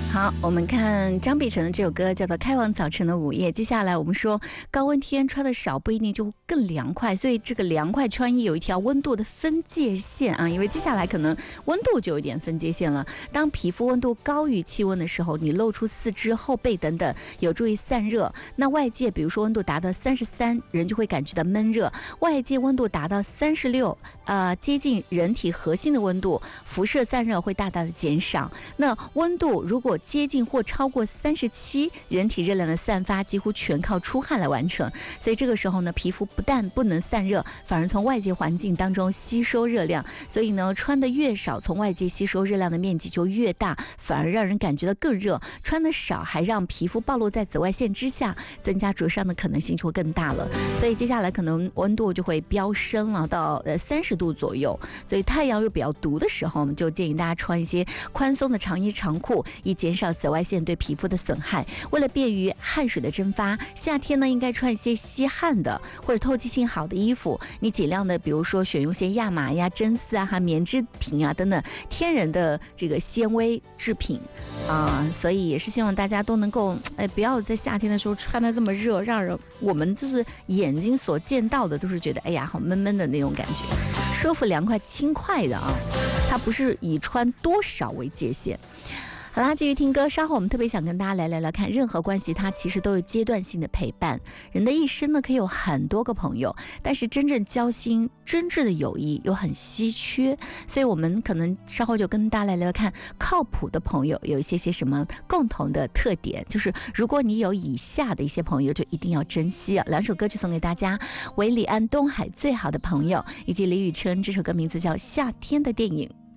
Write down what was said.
好，我们看张碧晨的这首歌叫做《开往早晨的午夜》。接下来我们说，高温天穿的少不一定就更凉快，所以这个凉快穿衣有一条温度的分界线啊，因为接下来可能温度就有点分界线了。当皮肤温度高于气温的时候，你露出四肢、后背等等，有助于散热。那外界比如说温度达到33，人就会感觉到闷热；外界温度达到36，接近人体核心的温度，辐射散热会大大的减少。那温度如果接近或超过37，人体热量的散发几乎全靠出汗来完成。所以这个时候呢，皮肤不但不能散热，反而从外界环境当中吸收热量。所以呢，穿的越少，从外界吸收热量的面积就越大，反而让人感觉到更热。穿的少，还让皮肤暴露在紫外线之下，增加灼伤的可能性就会更大了。所以接下来可能温度就会飙升了到30度左右。所以太阳又比较毒的时候，我们就建议大家穿一些宽松的长衣长裤，以减少紫外线对皮肤的损害。为了便于汗水的蒸发，夏天呢应该穿一些吸汗的或者透气性好的衣服。你尽量的，比如说选用些亚麻呀、真丝啊、棉织品啊等等天然的这个纤维制品所以也是希望大家都能够不要在夏天的时候穿得这么热，让人我们就是眼睛所见到的都是觉得哎呀好闷闷的那种感觉，舒服凉快轻快的它不是以穿多少为界限。好啦，继续听歌。稍后我们特别想跟大家来聊聊看，任何关系它其实都有阶段性的陪伴。人的一生呢，可以有很多个朋友，但是真正交心、真挚的友谊又很稀缺。所以我们可能稍后就跟大家来聊聊看，靠谱的朋友有一些什么共同的特点。就是如果你有以下的一些朋友，就一定要珍惜啊。2首歌曲送给大家，韦礼安《东海最好的朋友》，以及李宇春这首歌名字叫《夏天的电影》。